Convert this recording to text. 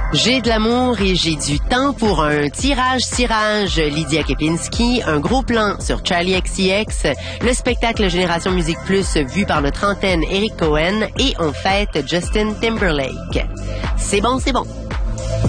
J'ai de l'amour et j'ai du temps pour un tirage. Lydia Kepinski, un gros plan sur Charlie XCX, le spectacle Génération Musique Plus vu par notre antenne Eric Cohen et on fête Justin Timberlake. C'est bon.